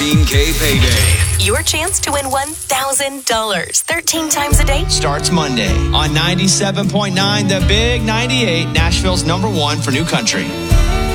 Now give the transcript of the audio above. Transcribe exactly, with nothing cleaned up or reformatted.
fifteen K payday. Your chance to win one thousand dollars thirteen times a day starts Monday on ninety-seven point nine, The Big ninety-eight, Nashville's number one for new country.